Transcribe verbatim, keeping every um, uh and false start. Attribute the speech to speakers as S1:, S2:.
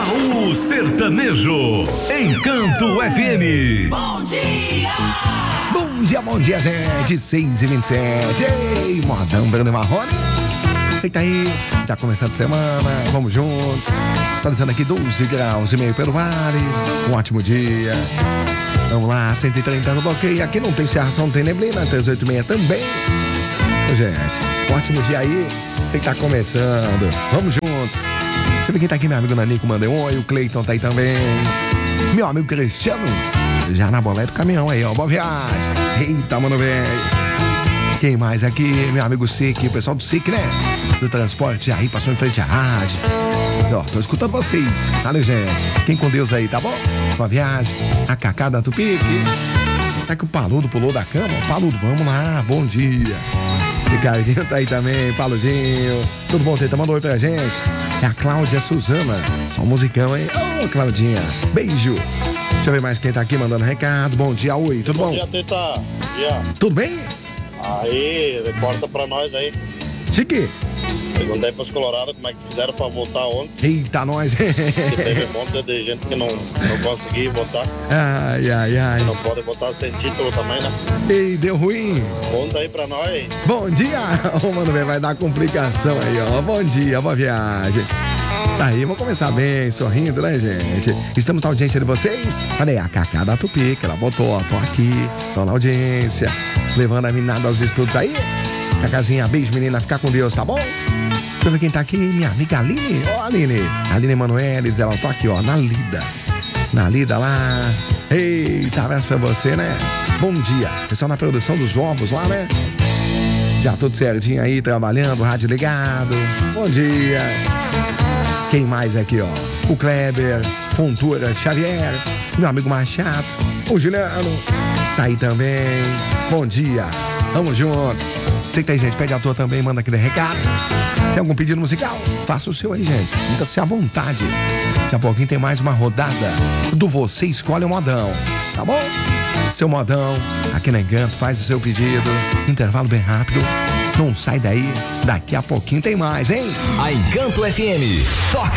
S1: Baú Sertanejo, Encanto F M.
S2: Bom dia!
S3: Bom dia, bom dia, gente. seis e vinte e sete. Ei, modão, Bruno Marrone. Você tá aí, tá começando a semana, vamos juntos. Atualizando aqui doze graus e meio pelo vale. Um ótimo dia. Vamos lá, cento e trinta no bloqueio. Aqui não tem cerração, não tem neblina. três oito seis também. Ô, gente, um ótimo dia aí. Você tá começando. Vamos juntos. Você vê quem tá aqui, meu amigo Nanico, mandei um oi. O Cleiton tá aí também. Meu amigo Cristiano, já na boleta do caminhão aí, ó. Boa viagem. Eita, mano, velho. Quem mais aqui? Meu amigo Sique, o pessoal do Sique, né? Do transporte aí, passou em frente à rádio. Ó, tô escutando vocês. Valeu, gente. Quem com Deus aí, tá bom? Boa viagem. A Cacá da Tupique. Tá que o Paludo pulou da cama. Paludo, vamos lá. Bom dia. Ricardinho tá aí também, Paludinho. Tudo bom, Teta? Mandou oi pra gente. É a Cláudia Suzana. Só um musicão, hein? Ô, oh, Claudinha. Beijo. Deixa eu ver mais quem tá aqui mandando recado. Bom dia, oi. Tudo bom?
S4: Bom dia, Teta. Bom dia.
S3: Tudo bem?
S4: Aí, reporta pra nós aí.
S3: Chique.
S4: Perguntei pros Colorados como é que fizeram pra votar ontem.
S3: Eita, nós.
S4: Que teve um monte de gente que não, não conseguiu votar.
S3: Ai, ai, ai.
S4: Não pode votar sem título também, né?
S3: Ei, deu ruim.
S4: Conta aí pra nós.
S3: Bom dia. Ô, mano, vai dar complicação aí, ó. Bom dia, boa viagem. Isso aí, vamos começar bem, sorrindo, né, gente? Estamos na audiência de vocês? Olha aí, a Cacá da Tupique, ela botou, ó, tô aqui, tô na audiência, levando a menina aos estudos aí. Cacazinha, beijo, menina, fica com Deus, tá bom? Deixa eu ver quem tá aqui, minha amiga Aline. Ó, Aline, Aline Emanueles, ela tá aqui, ó, na lida. Na lida lá. Eita, abraço pra você, né? Bom dia. Pessoal na produção dos ovos lá, né? Já tudo certinho aí, trabalhando, rádio ligado. Bom dia. Quem mais aqui, ó? O Kleber, Fontura Xavier, meu amigo Machado, o Juliano, tá aí também. Bom dia, vamos juntos. Você que tá aí, gente, pede a tua também, manda aquele recado. Tem algum pedido musical? Faça o seu aí, gente. Sinta-se à vontade. Daqui a pouquinho tem mais uma rodada do Você Escolhe o Modão, tá bom? Seu modão, aqui na Encanto, faz o seu pedido. Intervalo bem rápido. Não sai daí, daqui a pouquinho tem mais, hein?
S1: A Encanto F M toca